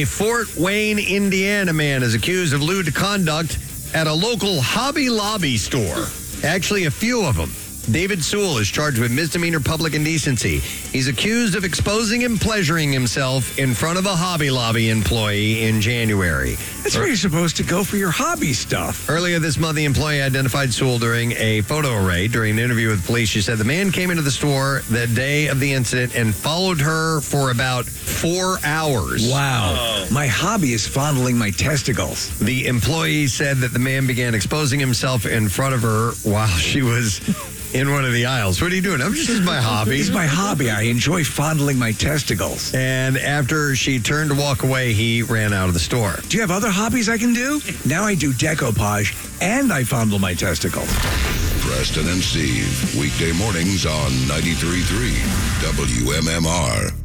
A Fort Wayne, Indiana man is accused of lewd conduct at a local Hobby Lobby store. Actually, a few of them. David Sewell is charged with misdemeanor public indecency. He's accused of exposing and pleasuring himself in front of a Hobby Lobby employee in January. That's where you're supposed to go for your hobby stuff. Earlier this month, the employee identified Sewell during a photo array. During an interview with police, she said the man came into the store the day of the incident and followed her for about 4 hours. Wow. My hobby is fondling my testicles. The employee said that the man began exposing himself in front of her while she was in one of the aisles. What are you doing? I'm just in my hobby. It's my hobby. I enjoy fondling my testicles. And after she turned to walk away, he ran out of the store. Do you have other hobbies I can do? Now I do decoupage and I fondle my testicles. Preston and Steve, weekday mornings on 93.3 WMMR.